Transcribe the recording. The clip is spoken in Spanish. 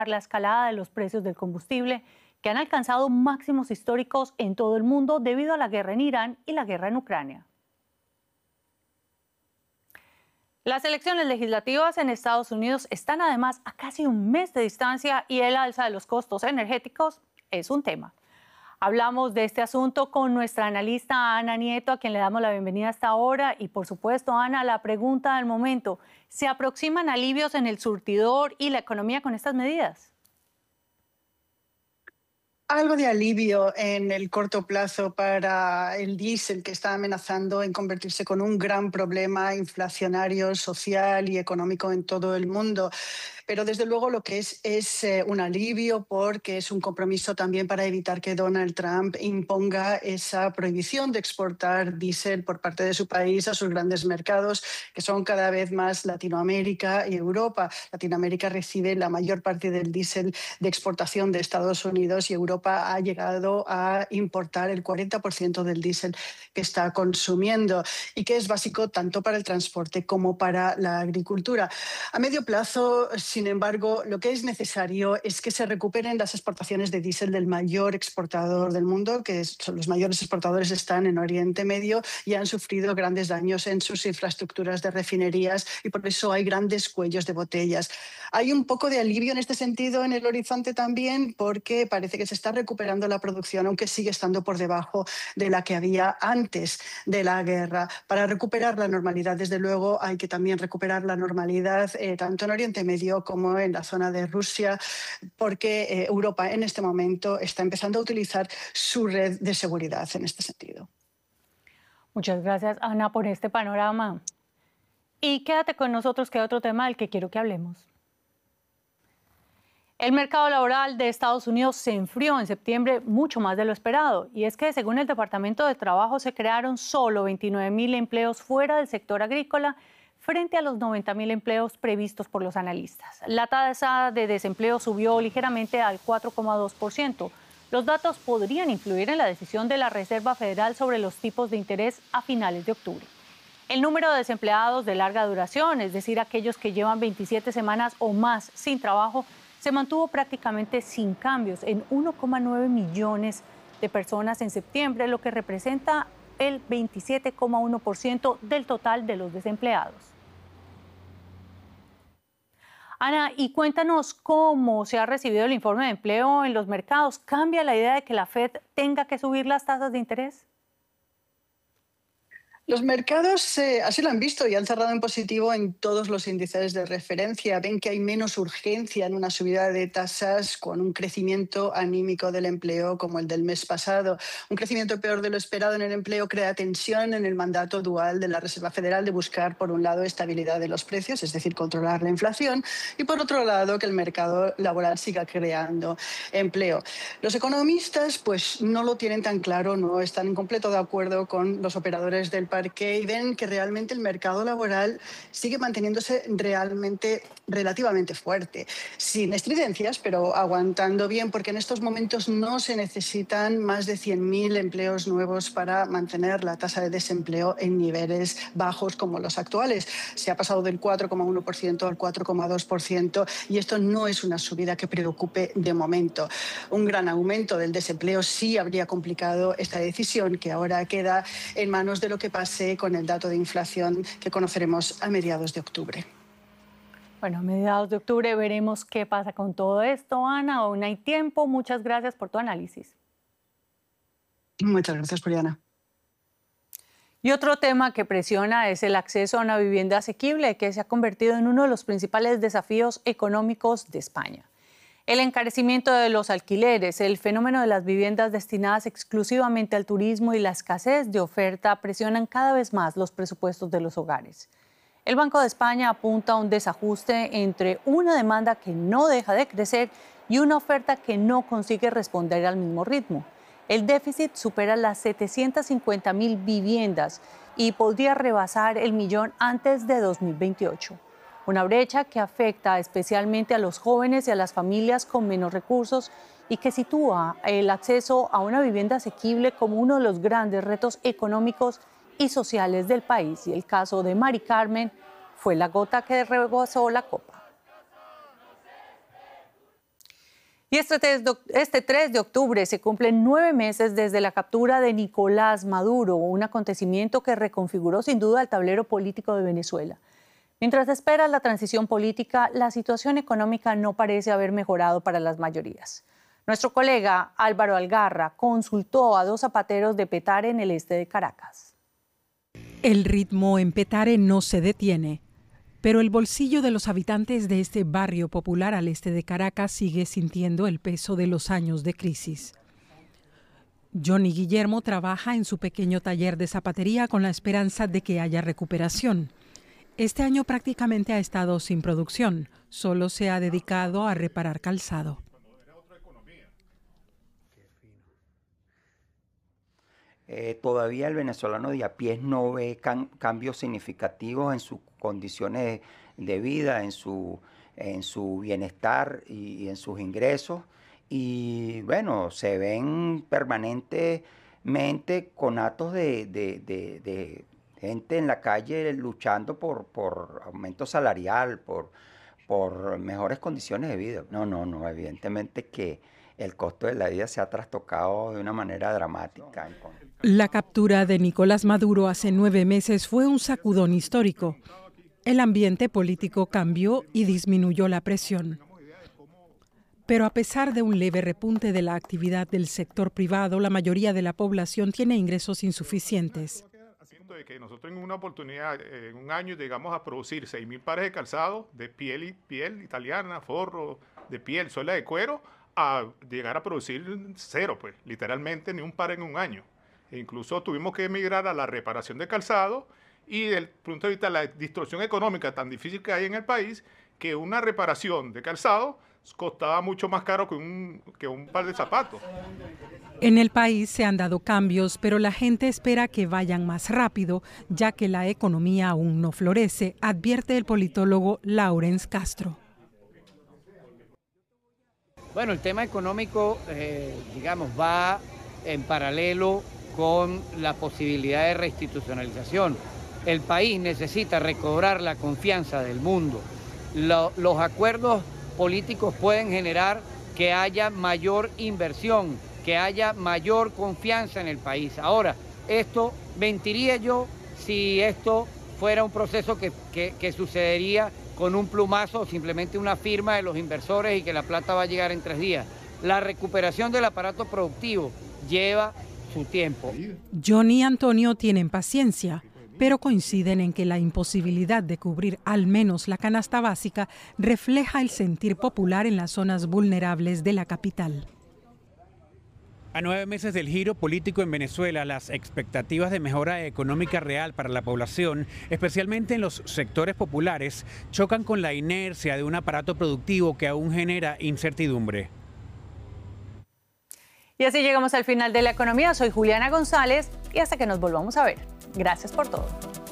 la escalada de los precios del combustible, que han alcanzado máximos históricos en todo el mundo debido a la guerra en Irán y la guerra en Ucrania. Las elecciones legislativas en Estados Unidos están además a casi un mes de distancia y el alza de los costos energéticos es un tema. Hablamos de este asunto con nuestra analista Ana Nieto, a quien le damos la bienvenida hasta ahora. Y por supuesto, Ana, la pregunta del momento: ¿se aproximan alivios en el surtidor y la economía con estas medidas? Algo de alivio en el corto plazo para el diésel, que está amenazando en convertirse con un gran problema inflacionario, social y económico en todo el mundo. Pero desde luego lo que es un alivio, porque es un compromiso también para evitar que Donald Trump imponga esa prohibición de exportar diésel por parte de su país a sus grandes mercados, que son cada vez más Latinoamérica y Europa. Latinoamérica recibe la mayor parte del diésel de exportación de Estados Unidos y Europa ha llegado a importar el 40% del diésel que está consumiendo y que es básico tanto para el transporte como para la agricultura. A medio plazo, sin embargo, lo que es necesario es que se recuperen las exportaciones de diésel del mayor exportador del mundo, que son los mayores exportadores están en Oriente Medio y han sufrido grandes daños en sus infraestructuras de refinerías y por eso hay grandes cuellos de botellas. Hay un poco de alivio en este sentido en el horizonte también, porque parece que se está recuperando la producción, aunque sigue estando por debajo de la que había antes de la guerra. Para recuperar la normalidad, desde luego, hay que también recuperar la normalidad tanto en Oriente Medio como en la zona de Rusia, porque Europa en este momento está empezando a utilizar su red de seguridad en este sentido. Muchas gracias, Ana, por este panorama. Y quédate con nosotros, que hay otro tema del que quiero que hablemos. El mercado laboral de Estados Unidos se enfrió en septiembre mucho más de lo esperado. Y es que, según el Departamento de Trabajo, se crearon solo 29.000 empleos fuera del sector agrícola frente a los 90.000 empleos previstos por los analistas. La tasa de desempleo subió ligeramente al 4,2%. Los datos podrían influir en la decisión de la Reserva Federal sobre los tipos de interés a finales de octubre. El número de desempleados de larga duración, es decir, aquellos que llevan 27 semanas o más sin trabajo, se mantuvo prácticamente sin cambios en 1,9 millones de personas en septiembre, lo que representa el 27,1% del total de los desempleados. Ana, y cuéntanos cómo se ha recibido el informe de empleo en los mercados. ¿Cambia la idea de que la Fed tenga que subir las tasas de interés? Los mercados así lo han visto y han cerrado en positivo en todos los índices de referencia. Ven que hay menos urgencia en una subida de tasas con un crecimiento anímico del empleo como el del mes pasado. Un crecimiento peor de lo esperado en el empleo crea tensión en el mandato dual de la Reserva Federal de buscar, por un lado, estabilidad de los precios, es decir, controlar la inflación, y por otro lado, que el mercado laboral siga creando empleo. Los economistas pues no lo tienen tan claro, no están en completo de acuerdo con los operadores del parque y ven que realmente el mercado laboral sigue manteniéndose relativamente fuerte, sin estridencias, pero aguantando bien, porque en estos momentos no se necesitan más de 100.000 empleos nuevos para mantener la tasa de desempleo en niveles bajos como los actuales. Se ha pasado del 4,1% al 4,2% y esto no es una subida que preocupe de momento. Un gran aumento del desempleo sí habría complicado esta decisión, que ahora queda en manos de lo que pase con el dato de inflación que conoceremos a mediados de octubre. Bueno, a mediados de octubre veremos qué pasa con todo esto, Ana. Aún hay tiempo. Muchas gracias por tu análisis. Muchas gracias, Poliana. Y otro tema que presiona es el acceso a una vivienda asequible, que se ha convertido en uno de los principales desafíos económicos de España. El encarecimiento de los alquileres, el fenómeno de las viviendas destinadas exclusivamente al turismo y la escasez de oferta presionan cada vez más los presupuestos de los hogares. El Banco de España apunta a un desajuste entre una demanda que no deja de crecer y una oferta que no consigue responder al mismo ritmo. El déficit supera las 750.000 viviendas y podría rebasar el millón antes de 2028. Una brecha que afecta especialmente a los jóvenes y a las familias con menos recursos y que sitúa el acceso a una vivienda asequible como uno de los grandes retos económicos y sociales del país. Y el caso de Mari Carmen fue la gota que rebasó la copa. Y este 3 de octubre se cumplen 9 meses desde la captura de Nicolás Maduro, un acontecimiento que reconfiguró sin duda el tablero político de Venezuela. Mientras espera la transición política, la situación económica no parece haber mejorado para las mayorías. Nuestro colega Álvaro Algarra consultó a 2 zapateros de Petare en el este de Caracas. El ritmo en Petare no se detiene, pero el bolsillo de los habitantes de este barrio popular al este de Caracas sigue sintiendo el peso de los años de crisis. Johnny Guillermo trabaja en su pequeño taller de zapatería con la esperanza de que haya recuperación. Este año prácticamente ha estado sin producción, solo se ha dedicado a reparar calzado. Todavía el venezolano de a pie no ve cambios significativos en sus condiciones de vida, en su bienestar y en sus ingresos. Y bueno, se ven permanentemente conatos de gente en la calle luchando por aumento salarial, por mejores condiciones de vida. No, evidentemente que el costo de la vida se ha trastocado de una manera dramática. La captura de Nicolás Maduro hace 9 meses fue un sacudón histórico. El ambiente político cambió y disminuyó la presión. Pero a pesar de un leve repunte de la actividad del sector privado, la mayoría de la población tiene ingresos insuficientes. De que nosotros en una oportunidad, en un año, llegamos a producir 6.000 pares de calzado de piel italiana, forro de piel, suela de cuero, a llegar a producir 0, pues, literalmente ni un par en un año. E incluso tuvimos que emigrar a la reparación de calzado y desde el punto de vista de la distorsión económica tan difícil que hay en el país, que una reparación de calzado costaba mucho más caro que un par de zapatos. En el país se han dado cambios, pero la gente espera que vayan más rápido, ya que la economía aún no florece, advierte el politólogo Laurence Castro. Bueno, el tema económico, va en paralelo con la posibilidad de reinstitucionalización. El país necesita recobrar la confianza del mundo. Los acuerdos políticos pueden generar que haya mayor inversión, que haya mayor confianza en el país. Ahora, mentiría yo si esto fuera un proceso que sucedería con un plumazo o simplemente una firma de los inversores y que la plata va a llegar en 3 días. La recuperación del aparato productivo lleva su tiempo. Johnny y Antonio tienen paciencia, pero coinciden en que la imposibilidad de cubrir al menos la canasta básica refleja el sentir popular en las zonas vulnerables de la capital. A 9 meses del giro político en Venezuela, las expectativas de mejora económica real para la población, especialmente en los sectores populares, chocan con la inercia de un aparato productivo que aún genera incertidumbre. Y así llegamos al final de La Economía. Soy Juliana González y hasta que nos volvamos a ver. Gracias por todo.